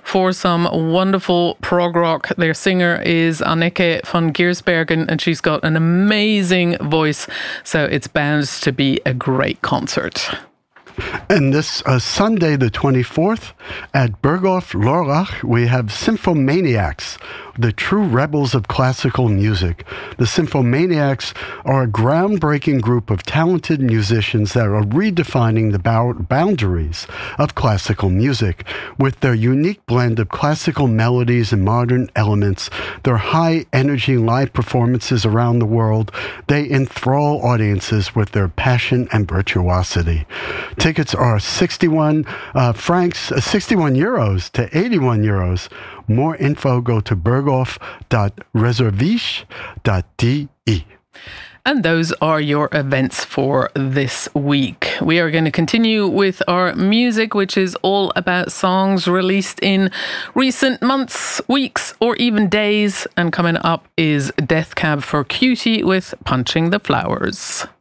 for some wonderful prog rock. Their singer is Anneke van Giersbergen, and she's got an amazing voice, so it's bound to be a great concert. And this Sunday, the 24th, at Berghof Lorach, we have Symphomaniacs, the true rebels of classical music. The Symphomaniacs are a groundbreaking group of talented musicians that are redefining the boundaries of classical music. With their unique blend of classical melodies and modern elements, their high-energy live performances around the world, they enthrall audiences with their passion and virtuosity. Tickets are 61 euros to 81 euros. More info, go to berghof.reservice.de. And those are your events for this week. We are going to continue with our music, which is all about songs released in recent months, weeks, or even days. And coming up is Death Cab for Cutie with Punching the Flowers.